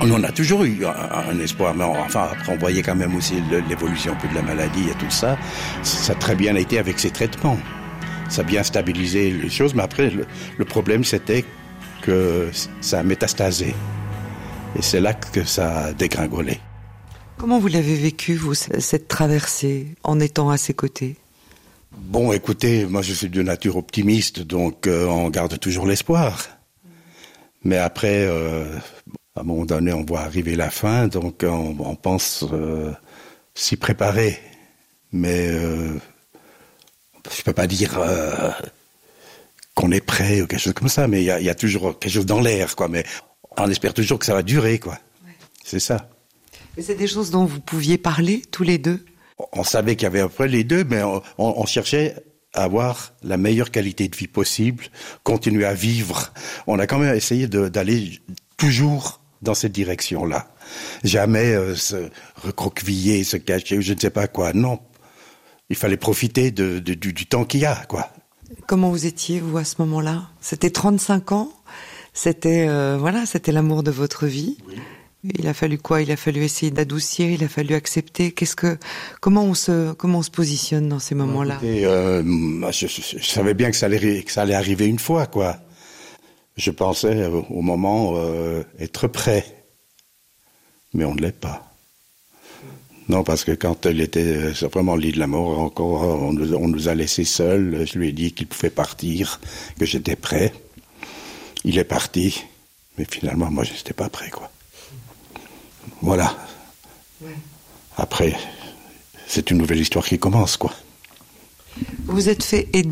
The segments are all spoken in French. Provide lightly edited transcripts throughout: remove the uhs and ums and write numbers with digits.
On en a toujours eu un espoir, mais enfin, après on voyait quand même aussi l'évolution un peu de la maladie et tout ça. Ça a très bien été avec ces traitements. Ça a bien stabilisé les choses, mais après, le problème, c'était que ça a métastasé. Et c'est là que ça a dégringolé. Comment vous l'avez vécu, vous, cette traversée, en étant à ses côtés ? Bon, écoutez, moi je suis de nature optimiste, donc on garde toujours l'espoir. Mais après, à un moment donné, on voit arriver la fin, donc on pense s'y préparer. Mais je peux pas dire qu'on est prêt ou quelque chose comme ça, mais il y a toujours quelque chose dans l'air, quoi. Mais on espère toujours que ça va durer, quoi. Ouais. C'est ça. Mais c'est des choses dont vous pouviez parler, tous les deux ? On savait qu'il y avait après les deux, mais on cherchait à avoir la meilleure qualité de vie possible, continuer à vivre. On a quand même essayé d'aller toujours dans cette direction-là. Jamais se recroqueviller, se cacher, ou je ne sais pas quoi. Non. Il fallait profiter du temps qu'il y a, quoi. Comment vous étiez, vous, à ce moment-là ? C'était 35 ans ? C'était c'était l'amour de votre vie. Oui. Il a fallu quoi ? Il a fallu essayer d'adoucir, il a fallu accepter. Comment on se positionne dans ces moments-là ? Je savais bien que ça allait arriver une fois, quoi. Je pensais au moment être prêt, mais on ne l'est pas. Non, parce que quand elle était vraiment au lit de la mort, encore, on nous a laissés seuls. Je lui ai dit qu'il pouvait partir, que j'étais prêt. Il est parti, mais finalement, moi, je n'étais pas prêt, quoi. Voilà. Ouais. Après, c'est une nouvelle histoire qui commence, quoi. Vous vous êtes fait aider ?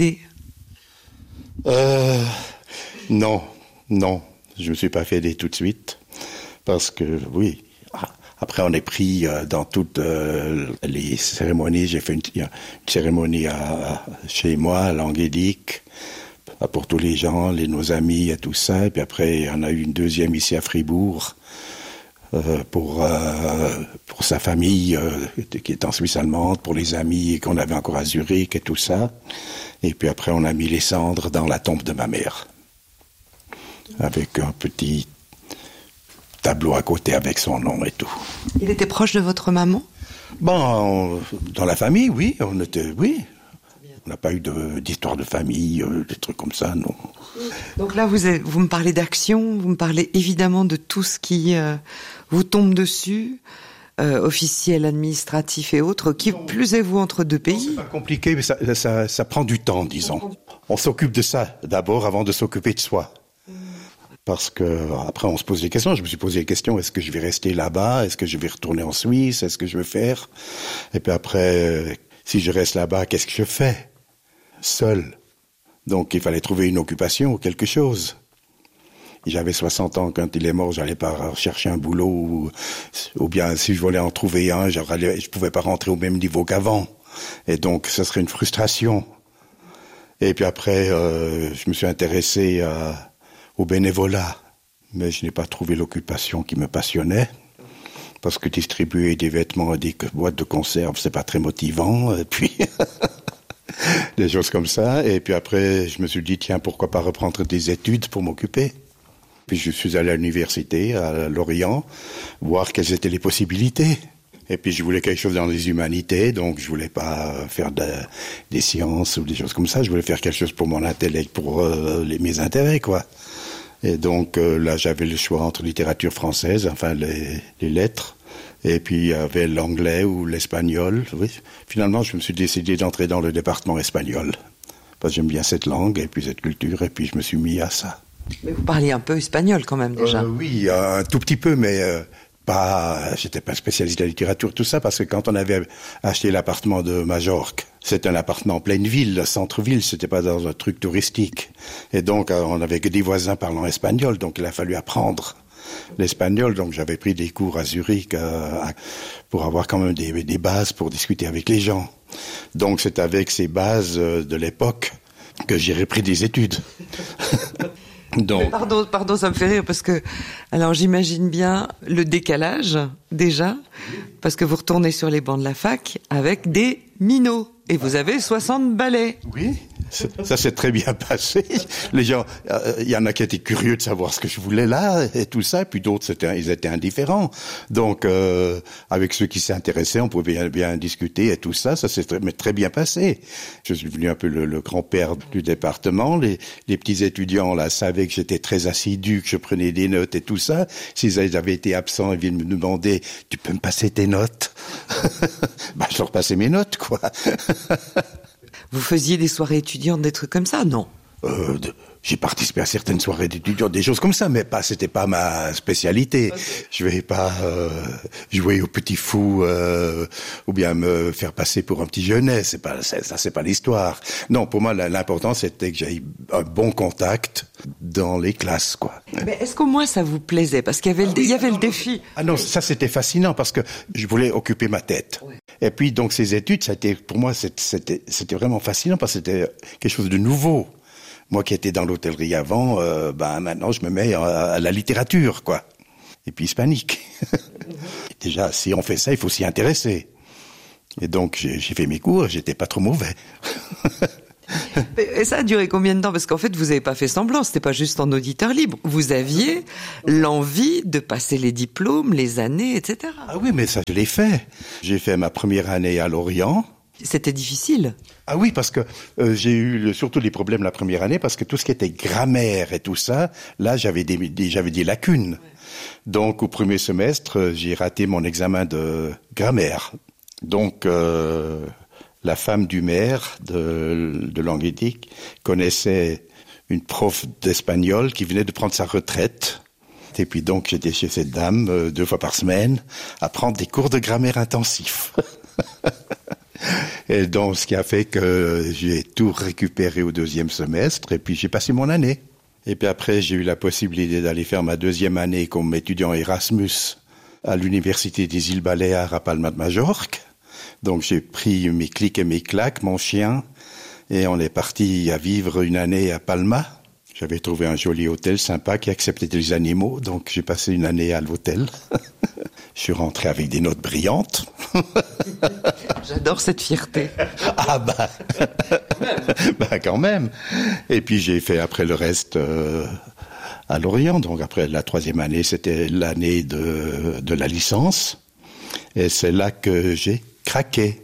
Non. Je me suis pas fait aider tout de suite. Parce que, oui. Après, on est pris dans toutes les cérémonies. J'ai fait une cérémonie chez moi, à Languédic, pour tous les gens, nos amis et tout ça. Et puis après, on a eu une deuxième ici à Fribourg. Pour sa famille qui est en Suisse allemande, pour les amis qu'on avait encore à Zurich et tout ça. Et puis après, on a mis les cendres dans la tombe de ma mère. Avec un petit tableau à côté avec son nom et tout. Il était proche de votre maman ? Bon, dans la famille, oui. On n'a pas eu d'histoire de famille, des trucs comme ça, non. Donc là, vous me parlez d'action, vous me parlez évidemment de tout ce qui vous tombe dessus, officiel, administratif et autres, qui plus est vous entre deux pays. C'est pas compliqué, mais ça prend du temps, disons. On s'occupe de ça d'abord avant de s'occuper de soi. Parce que après on se pose des questions. Je me suis posé des questions. Est-ce que je vais rester là-bas ? Est-ce que je vais retourner en Suisse ? Est-ce que je vais faire ? Et puis après, si je reste là-bas, qu'est-ce que je fais ? Seul. Donc il fallait trouver une occupation ou quelque chose. J'avais 60 ans quand il est mort, j'allais pas chercher un boulot ou bien si je voulais en trouver un, je pouvais pas rentrer au même niveau qu'avant. Et donc ce serait une frustration. Et puis après, je me suis intéressé au bénévolat, mais je n'ai pas trouvé l'occupation qui me passionnait. Parce que distribuer des vêtements et des boîtes de conserve, c'est pas très motivant. Et puis des choses comme ça. Et puis après, je me suis dit, tiens, pourquoi pas reprendre des études pour m'occuper. Puis je suis allé à l'université, à Lorient, voir quelles étaient les possibilités. Et puis je voulais quelque chose dans les humanités, donc je voulais pas faire des sciences ou des choses comme ça. Je voulais faire quelque chose pour mon intellect, pour mes intérêts, quoi. Et donc là, j'avais le choix entre littérature française, enfin les lettres, et puis il y avait l'anglais ou l'espagnol. Oui. Finalement, je me suis décidé d'entrer dans le département espagnol, parce que j'aime bien cette langue et puis cette culture, et puis je me suis mis à ça. Mais vous parliez un peu espagnol quand même déjà. Oui, un tout petit peu, mais j'étais pas spécialiste de la littérature, tout ça, parce que quand on avait acheté l'appartement de Majorque, c'était un appartement en pleine ville, centre-ville, c'était pas dans un truc touristique. Et donc, on avait que des voisins parlant espagnol, donc il a fallu apprendre l'espagnol. Donc, j'avais pris des cours à Zurich pour avoir quand même des bases pour discuter avec les gens. Donc, c'est avec ces bases de l'époque que j'ai repris des études. Donc... Pardon, ça me fait rire parce que, alors j'imagine bien le décalage déjà, parce que vous retournez sur les bancs de la fac avec des minots et vous avez 60 balais. Oui, Ça s'est très bien passé. Les gens, il y en a qui étaient curieux de savoir ce que je voulais là et tout ça, puis d'autres ils étaient indifférents. Donc avec ceux qui s'intéressaient, on pouvait bien discuter et tout ça. Ça s'est très bien passé. Je suis devenu un peu le grand-père du département. Les petits étudiants là savaient que j'étais très assidu, que je prenais des notes et tout ça. S'ils avaient été absents, ils viennent me demander, tu peux me passer tes notes? Ben, je leur passais mes notes, quoi. Vous faisiez des soirées étudiantes, des trucs comme ça, non? J'ai participé à certaines soirées d'étudiants, des choses comme ça, mais c'était pas ma spécialité. Okay. Je vais pas jouer au petit fou ou bien me faire passer pour un petit jeunet. C'est pas l'histoire. Non, pour moi, l'important c'était que j'aie un bon contact dans les classes, quoi. Mais est-ce qu'au moins ça vous plaisait? Parce qu'il y avait le défi. Ah non, ça c'était fascinant parce que je voulais occuper ma tête. Oui. Et puis donc ces études, pour moi, c'était vraiment fascinant parce que c'était quelque chose de nouveau. Moi qui étais dans l'hôtellerie avant, maintenant je me mets à la littérature, quoi. Et puis hispanique. Déjà, si on fait ça, il faut s'y intéresser. Et donc j'ai fait mes cours, j'étais pas trop mauvais. Et ça a duré combien de temps? Parce qu'en fait, vous n'avez pas fait semblant, c'était pas juste en auditeur libre. Vous aviez l'envie de passer les diplômes, les années, etc. Ah oui, mais ça, je l'ai fait. J'ai fait ma première année à Lorient. C'était difficile. Ah oui, parce que j'ai eu surtout des problèmes la première année, parce que tout ce qui était grammaire et tout ça, là, j'avais des lacunes. Ouais. Donc, au premier semestre, j'ai raté mon examen de grammaire. Donc, la femme du maire de Languédic connaissait une prof d'espagnol qui venait de prendre sa retraite. Et puis donc, j'étais chez cette dame 2 fois par semaine à prendre des cours de grammaire intensifs. Et donc, ce qui a fait que j'ai tout récupéré au 2e semestre et puis j'ai passé mon année. Et puis après, j'ai eu la possibilité d'aller faire ma 2e année comme étudiant Erasmus à l'université des îles Baléares à Palma de Majorque. Donc j'ai pris mes clics et mes claques, mon chien, et on est parti à vivre une année à Palma. J'avais trouvé un joli hôtel sympa qui acceptait les animaux, donc j'ai passé une année à l'hôtel. Je suis rentré avec des notes brillantes. J'adore cette fierté. Ah quand même. Et puis j'ai fait après le reste à Lorient. Donc après la 3e année, c'était l'année de la licence. Et c'est là que j'ai craqué.